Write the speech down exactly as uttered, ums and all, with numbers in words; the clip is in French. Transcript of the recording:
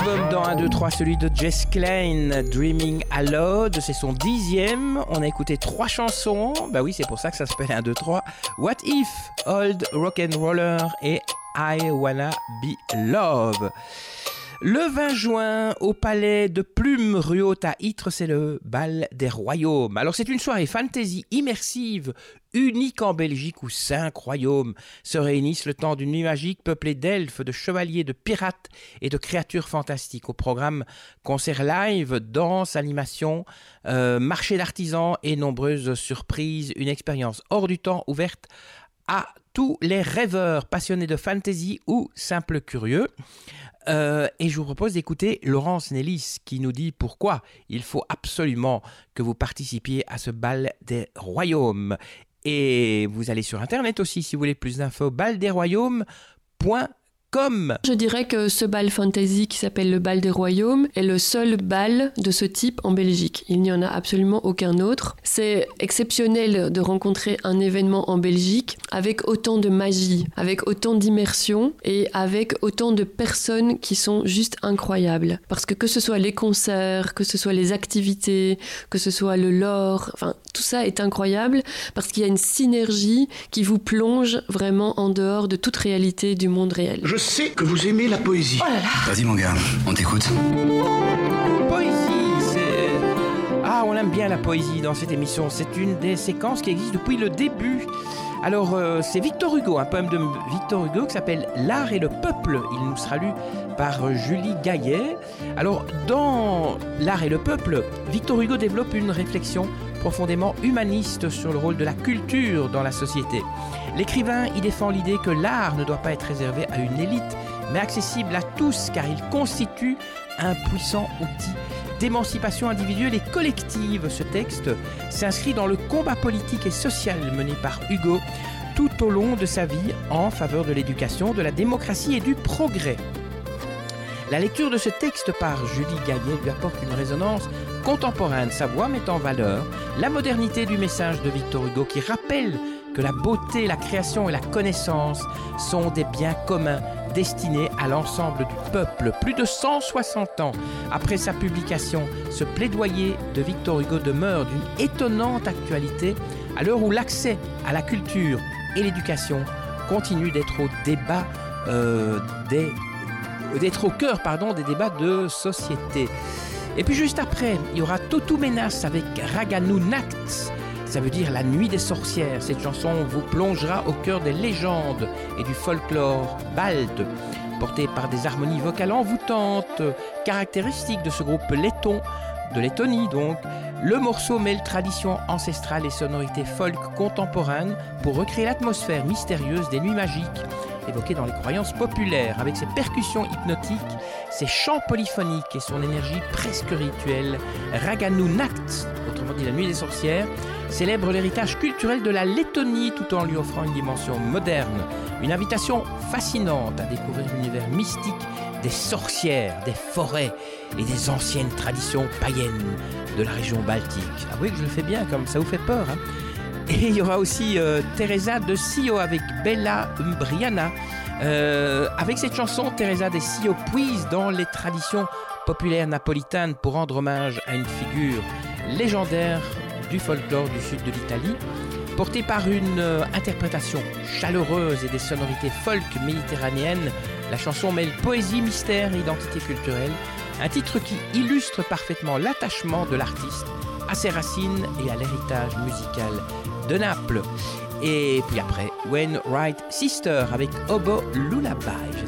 album dans un, deux, trois, celui de Jess Klein, Dreaming Aloud, c'est son dixième. On a écouté trois chansons, bah oui, c'est pour ça que ça s'appelle un, deux, trois. What If, Old Rock'n'Roller et I Wanna Be Love. Le vingt juin, au Palais de Plume, rue Haute à Ytre, c'est le bal des royaumes. Alors c'est une soirée fantasy immersive, unique en Belgique où cinq royaumes se réunissent le temps d'une nuit magique peuplée d'elfes, de chevaliers, de pirates et de créatures fantastiques. Au programme, concerts live, danse, animation, euh, marché d'artisans et nombreuses surprises. Une expérience hors du temps ouverte à tous les rêveurs, passionnés de fantasy ou simples curieux. Euh, et je vous propose d'écouter Laurence Nélis qui nous dit pourquoi il faut absolument que vous participiez à ce bal des royaumes. Et vous allez sur internet aussi si vous voulez plus d'infos, bal des royaumes point com. Je dirais que ce bal fantasy qui s'appelle le bal des royaumes est le seul bal de ce type en Belgique. Il n'y en a absolument aucun autre. C'est exceptionnel de rencontrer un événement en Belgique avec autant de magie, avec autant d'immersion et avec autant de personnes qui sont juste incroyables. Parce que que ce soit les concerts, que ce soit les activités, que ce soit le lore, enfin tout ça est incroyable parce qu'il y a une synergie qui vous plonge vraiment en dehors de toute réalité du monde réel. Je sais que vous aimez la poésie. Oh là là. Vas-y mon gars, on t'écoute. Poésie, c'est... Ah, on aime bien la poésie dans cette émission. C'est une des séquences qui existe depuis le début. Alors, euh, c'est Victor Hugo, un poème de Victor Hugo qui s'appelle « L'art et le peuple ». Il nous sera lu par euh, Julie Gaillet. Alors, dans « L'art et le peuple », Victor Hugo développe une réflexion profondément humaniste sur le rôle de la culture dans la société. L'écrivain y défend l'idée que l'art ne doit pas être réservé à une élite, mais accessible à tous, car il constitue un puissant outil d'émancipation individuelle et collective. Ce texte s'inscrit dans le combat politique et social mené par Hugo tout au long de sa vie en faveur de l'éducation, de la démocratie et du progrès. La lecture de ce texte par Julie Gaillet lui apporte une résonance contemporaine. Sa voix met en valeur la modernité du message de Victor Hugo qui rappelle que la beauté, la création et la connaissance sont des biens communs destinés à l'ensemble du peuple. Plus de cent soixante ans après sa publication, ce plaidoyer de Victor Hugo demeure d'une étonnante actualité à l'heure où l'accès à la culture et l'éducation continue d'être au débat euh, des d'être au cœur pardon, des débats de société. Et puis juste après, il y aura Totu Menas avec Raganou Nachts. Ça veut dire la nuit des sorcières. Cette chanson vous plongera au cœur des légendes et du folklore balte, porté par des harmonies vocales envoûtantes, caractéristiques de ce groupe letton, de Lettonie donc. Le morceau mêle tradition ancestrale et sonorité folk contemporaine pour recréer l'atmosphère mystérieuse des nuits magiques évoquées dans les croyances populaires, avec ses percussions hypnotiques, ses chants polyphoniques et son énergie presque rituelle. Raganou Nachts, autrement dit la nuit des sorcières, célèbre l'héritage culturel de la Lettonie tout en lui offrant une dimension moderne, une invitation fascinante à découvrir l'univers mystique des sorcières, des forêts et des anciennes traditions païennes de la région baltique. Avouez que je le fais bien, comme ça vous fait peur, hein. Et il y aura aussi euh, Teresa de Sio avec Bella Umbriana. Euh, avec cette chanson, Teresa de Sio puise dans les traditions populaires napolitaines pour rendre hommage à une figure légendaire du folklore du sud de l'Italie. Portée par une euh, interprétation chaleureuse et des sonorités folk méditerranéennes, la chanson mêle poésie, mystère et identité culturelle. Un titre qui illustre parfaitement l'attachement de l'artiste à ses racines et à l'héritage musical de Naples. Et puis après, When Right Sister avec Obo Lullaby.